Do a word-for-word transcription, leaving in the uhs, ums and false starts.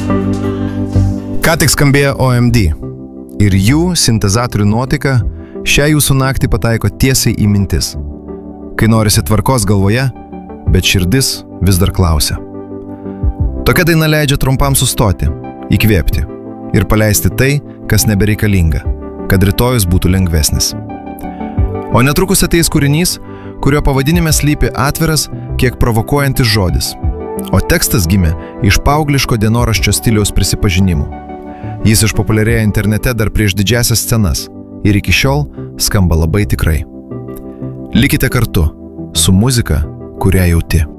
Ką tik skambėjo O M D ir jų sintezatorių nuotaika šią jūsų naktį pataiko tiesiai į mintis. Kai norisi tvarkos galvoje, bet širdis vis dar klausia. Tokia daina leidžia trumpam sustoti, įkvėpti ir paleisti tai, kas nebereikalinga, kad rytojus būtų lengvesnis. O netrukus ateis kūrinys, kurio pavadinime slypi atviras, kiek provokuojantis žodis. O tekstas gimė iš paaugliško dienoraščio stiliaus prisipažinimų. Jis išpopuliarėjo internete dar prieš didžiasias scenas ir iki šiol skamba labai tikrai. Likite kartu su muzika, kurią jauti.